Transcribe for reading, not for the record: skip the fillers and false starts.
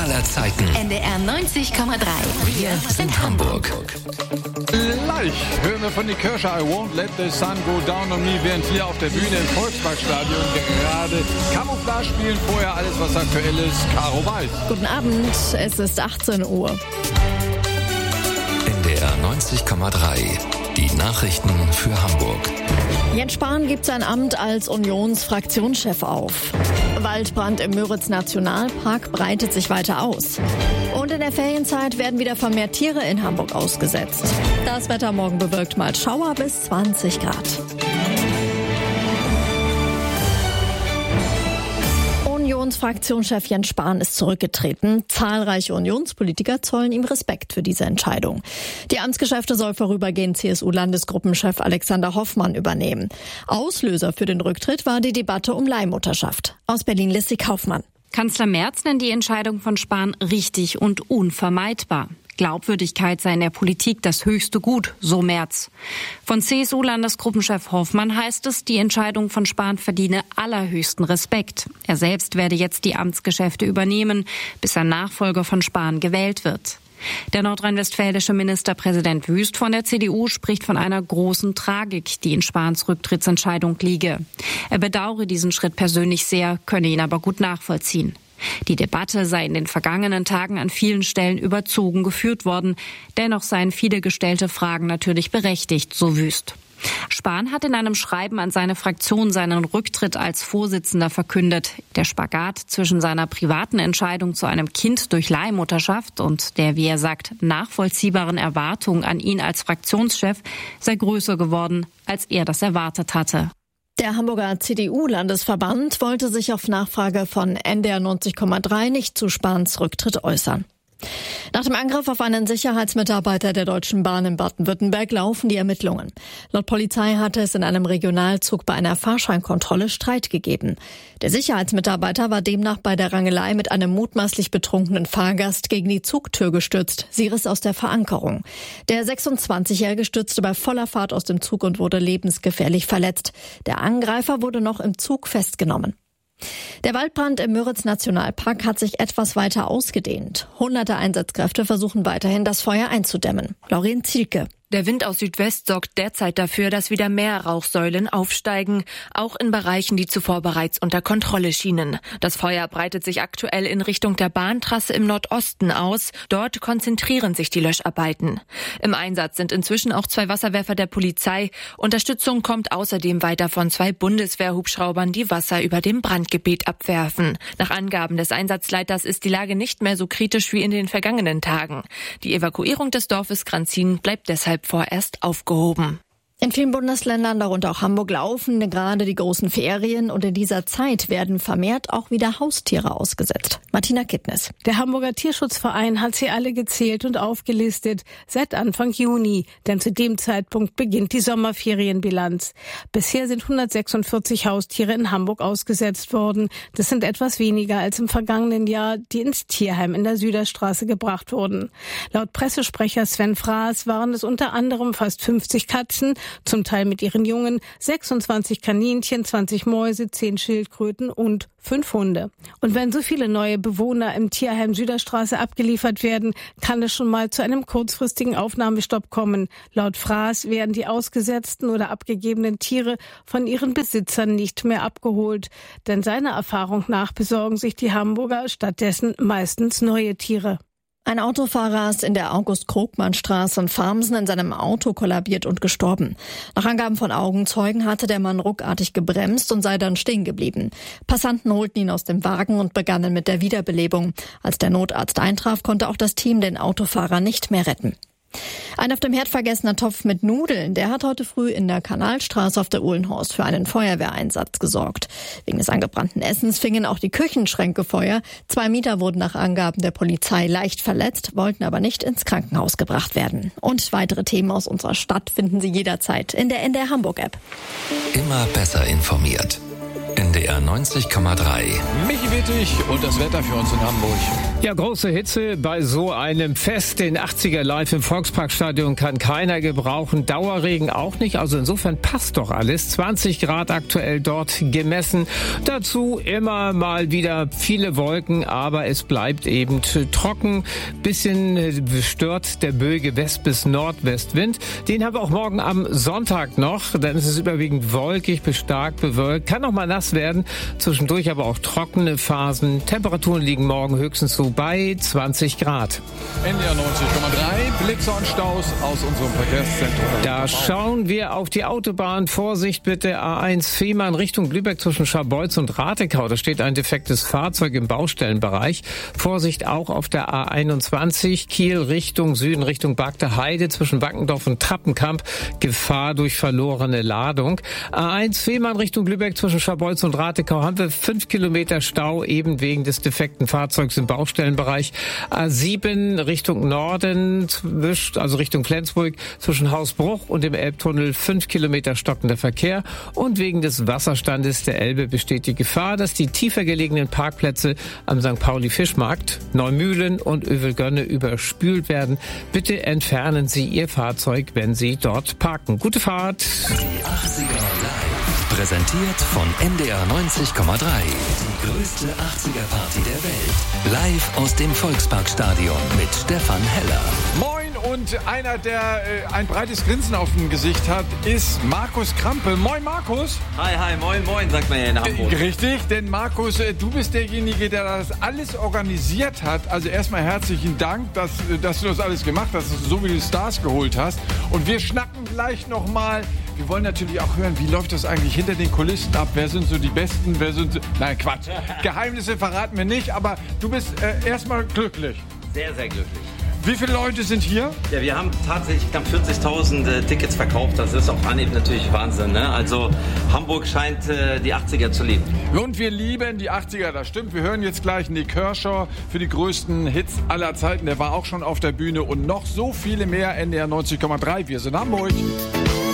aller Zeiten. NDR 90,3. Wir sind Hamburg. Gleich hören wir von die Kirche I Won't Let the Sun Go Down on Me, während wir auf der Bühne im Volksparkstadion gerade Camouflage spielen. Vorher alles, was aktuell ist. Caro Weiß. Guten Abend, es ist 18 Uhr. NDR 90,3. Die Nachrichten für Hamburg. Jens Spahn gibt sein Amt als Unionsfraktionschef auf. Waldbrand im Müritz-Nationalpark breitet sich weiter aus. Und in der Ferienzeit werden wieder vermehrt Tiere in Hamburg ausgesetzt. Das Wetter morgen bewölkt, mal Schauer bis 20 Grad. Unionsfraktionschef Jens Spahn ist zurückgetreten. Zahlreiche Unionspolitiker zollen ihm Respekt für diese Entscheidung. Die Amtsgeschäfte soll vorübergehend CSU-Landesgruppenchef Alexander Hoffmann übernehmen. Auslöser für den Rücktritt war die Debatte um Leihmutterschaft. Aus Berlin Lissi Kaufmann. Kanzler Merz nennt die Entscheidung von Spahn richtig und unvermeidbar. Glaubwürdigkeit sei in der Politik das höchste Gut, so Merz. Von CSU-Landesgruppenchef Hoffmann heißt es, die Entscheidung von Spahn verdiene allerhöchsten Respekt. Er selbst werde jetzt die Amtsgeschäfte übernehmen, bis ein Nachfolger von Spahn gewählt wird. Der nordrhein-westfälische Ministerpräsident Wüst von der CDU spricht von einer großen Tragik, die in Spahns Rücktrittsentscheidung liege. Er bedauere diesen Schritt persönlich sehr, könne ihn aber gut nachvollziehen. Die Debatte sei in den vergangenen Tagen an vielen Stellen überzogen geführt worden. Dennoch seien viele gestellte Fragen natürlich berechtigt, so Wüst. Spahn hat in einem Schreiben an seine Fraktion seinen Rücktritt als Vorsitzender verkündet. Der Spagat zwischen seiner privaten Entscheidung zu einem Kind durch Leihmutterschaft und der, wie er sagt, nachvollziehbaren Erwartung an ihn als Fraktionschef sei größer geworden, als er das erwartet hatte. Der Hamburger CDU-Landesverband wollte sich auf Nachfrage von NDR 90,3 nicht zu Spahns Rücktritt äußern. Nach dem Angriff auf einen Sicherheitsmitarbeiter der Deutschen Bahn in Baden-Württemberg laufen die Ermittlungen. Laut Polizei hatte es in einem Regionalzug bei einer Fahrscheinkontrolle Streit gegeben. Der Sicherheitsmitarbeiter war demnach bei der Rangelei mit einem mutmaßlich betrunkenen Fahrgast gegen die Zugtür gestürzt. Sie riss aus der Verankerung. Der 26-Jährige stürzte bei voller Fahrt aus dem Zug und wurde lebensgefährlich verletzt. Der Angreifer wurde noch im Zug festgenommen. Der Waldbrand im Müritz-Nationalpark hat sich etwas weiter ausgedehnt. Hunderte Einsatzkräfte versuchen weiterhin, das Feuer einzudämmen. Lauren Zielke. Der Wind aus Südwest sorgt derzeit dafür, dass wieder mehr Rauchsäulen aufsteigen, auch in Bereichen, die zuvor bereits unter Kontrolle schienen. Das Feuer breitet sich aktuell in Richtung der Bahntrasse im Nordosten aus. Dort konzentrieren sich die Löscharbeiten. Im Einsatz sind inzwischen auch 2 Wasserwerfer der Polizei. Unterstützung kommt außerdem weiter von 2 Bundeswehrhubschraubern, die Wasser über dem Brandgebiet abwerfen. Nach Angaben des Einsatzleiters ist die Lage nicht mehr so kritisch wie in den vergangenen Tagen. Die Evakuierung des Dorfes Granzin bleibt deshalb vorerst aufgehoben. In vielen Bundesländern, darunter auch Hamburg, laufen gerade die großen Ferien und in dieser Zeit werden vermehrt auch wieder Haustiere ausgesetzt. Martina Kittnes. Der Hamburger Tierschutzverein hat sie alle gezählt und aufgelistet, seit Anfang Juni, denn zu dem Zeitpunkt beginnt die Sommerferienbilanz. Bisher sind 146 Haustiere in Hamburg ausgesetzt worden. Das sind etwas weniger als im vergangenen Jahr, die ins Tierheim in der Süderstraße gebracht wurden. Laut Pressesprecher Sven Fraß waren es unter anderem fast 50 Katzen, zum Teil mit ihren Jungen, 26 Kaninchen, 20 Mäuse, 10 Schildkröten und 5 Hunde. Und wenn so viele neue Bewohner im Tierheim Süderstraße abgeliefert werden, kann es schon mal zu einem kurzfristigen Aufnahmestopp kommen. Laut Fraß werden die ausgesetzten oder abgegebenen Tiere von ihren Besitzern nicht mehr abgeholt. Denn seiner Erfahrung nach besorgen sich die Hamburger stattdessen meistens neue Tiere. Ein Autofahrer ist in der August-Krogmann-Straße in Farmsen in seinem Auto kollabiert und gestorben. Nach Angaben von Augenzeugen hatte der Mann ruckartig gebremst und sei dann stehen geblieben. Passanten holten ihn aus dem Wagen und begannen mit der Wiederbelebung. Als der Notarzt eintraf, konnte auch das Team den Autofahrer nicht mehr retten. Ein auf dem Herd vergessener Topf mit Nudeln, der hat heute früh in der Kanalstraße auf der Uhlenhorst für einen Feuerwehreinsatz gesorgt. Wegen des angebrannten Essens fingen auch die Küchenschränke Feuer. 2 Mieter wurden nach Angaben der Polizei leicht verletzt, wollten aber nicht ins Krankenhaus gebracht werden. Und weitere Themen aus unserer Stadt finden Sie jederzeit in der NDR Hamburg App. Immer besser informiert. NDR NDR 90,3. Michi Wittig und das Wetter für uns in Hamburg. Ja, große Hitze bei so einem Fest. Den 80er live im Volksparkstadion kann keiner gebrauchen. Dauerregen auch nicht. Also insofern passt doch alles. 20 Grad aktuell dort gemessen. Dazu immer mal wieder viele Wolken, aber es bleibt eben trocken. Bisschen stört der böige West- bis Nordwestwind. Den haben wir auch morgen am Sonntag noch. Dann ist es überwiegend wolkig bis stark bewölkt. Kann noch mal nass werden. Zwischendurch aber auch trockene Phasen. Temperaturen liegen morgen höchstens so bei 20 Grad. NDR 90,3, Blitze und Staus aus unserem Verkehrszentrum. Da schauen wir auf die Autobahn. Vorsicht bitte, A1 Fehmarn Richtung Lübeck zwischen Scharbeutz und Ratekau. Da steht ein defektes Fahrzeug im Baustellenbereich. Vorsicht auch auf der A21 Kiel Richtung Süden, Richtung Bagder Heide zwischen Wackendorf und Trappenkamp. Gefahr durch verlorene Ladung. A1 Fehmarn Richtung Lübeck zwischen Scharbeutz und Ratekau haben wir 5 Kilometer Stau, eben wegen des defekten Fahrzeugs im Baustellenbereich. A7 Richtung Norden, also Richtung Flensburg, zwischen Hausbruch und dem Elbtunnel 5 Kilometer stockender Verkehr. Und wegen des Wasserstandes der Elbe besteht die Gefahr, dass die tiefer gelegenen Parkplätze am St. Pauli-Fischmarkt, Neumühlen und Övelgönne überspült werden. Bitte entfernen Sie Ihr Fahrzeug, wenn Sie dort parken. Gute Fahrt! Die 80er live. Präsentiert von NDR 90,3. Die größte 80er-Party der Welt. Live aus dem Volksparkstadion mit Stefan Heller. Moin, und einer, der ein breites Grinsen auf dem Gesicht hat, ist Markus Krampe. Moin, Markus. Hi, moin, sagt man ja in Hamburg. Richtig, denn Markus, du bist derjenige, der das alles organisiert hat. Also erstmal herzlichen Dank, dass du das alles gemacht hast, dass du so viele Stars geholt hast. Und wir schnacken gleich nochmal. Wir wollen natürlich auch hören, wie läuft das eigentlich hinter den Kulissen ab? Wer sind so die Besten? Nein, Quatsch. Geheimnisse verraten wir nicht, aber du bist erstmal glücklich. Sehr, sehr glücklich. Wie viele Leute sind hier? Ja, wir haben tatsächlich knapp 40.000 Tickets verkauft. Das ist auf Anhieb natürlich Wahnsinn, ne? Also Hamburg scheint die 80er zu lieben. Und wir lieben die 80er, das stimmt. Wir hören jetzt gleich Nick Kershaw für die größten Hits aller Zeiten. Der war auch schon auf der Bühne und noch so viele mehr. NDR 90,3. Wir sind Hamburg.